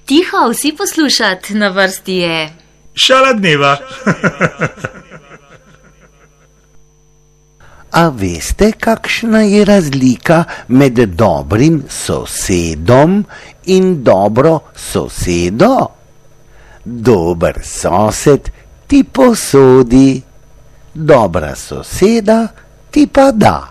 Tiho, vsi poslušat, na vrsti je Šala dneva. A veste, kakšna je razlika med dobrim sosedom in dobro sosedo? Dober sosed ti posodi, dobra soseda ti pa da.